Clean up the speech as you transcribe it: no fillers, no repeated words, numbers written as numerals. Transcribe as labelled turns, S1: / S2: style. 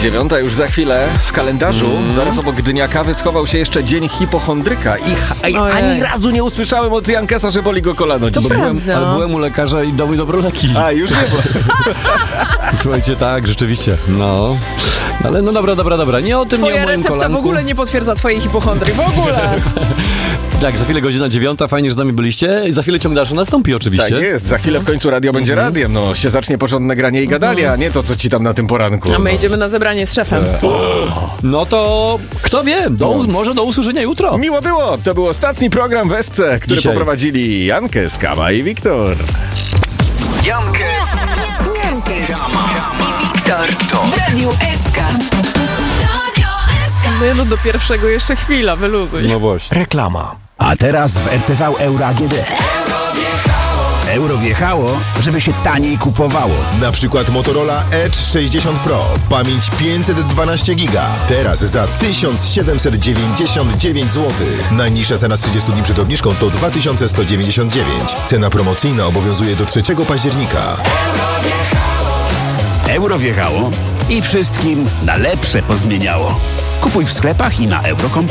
S1: 9 już za chwilę w kalendarzu. Zaraz obok dnia kawy schował się jeszcze dzień hipochondryka. I ani razu nie usłyszałem od Jankesa, że boli go kolano.
S2: To prawda.
S3: Ale byłem u lekarza i dał mi dobroleki.
S1: A, już nie było.
S3: Słuchajcie, tak, rzeczywiście. No. Ale no dobra. Nie o tym,
S2: Twoja
S3: nie o moim
S2: recepta
S3: kolanku.
S2: w ogóle nie potwierdza twojej hipochondrii. W ogóle.
S3: Tak, za chwilę godzina 9, fajnie, że z nami byliście. I za chwilę ciąg dalszy nastąpi oczywiście.
S1: Tak jest, za chwilę w końcu radio będzie radiem. No, się zacznie porządne granie i gadanie, a nie to, co ci tam na tym poranku.
S2: A my idziemy na zebranie z szefem.
S3: No to kto wie, może do usłyszenia jutro.
S1: Miło było, to był ostatni program w Esce, który
S3: Dzisiaj.
S1: poprowadzili Jankes, Kama i Wiktor.
S4: Jankes, Kama i Wiktor w Radiu SK.
S2: No do pierwszego jeszcze chwila, wyluzuj.
S3: No właśnie.
S5: Reklama. A teraz w RTV Euro AGD. Euro wjechało, żeby się taniej kupowało.
S6: Na przykład Motorola Edge 60 Pro. Pamięć 512 giga. Teraz za 1799 zł. Najniższa cena z 30 dni przed obniżką to 2199. Cena promocyjna obowiązuje do 3 października.
S5: Euro wjechało i wszystkim na lepsze pozmieniało. Kupuj w sklepach i na euro.com.pl.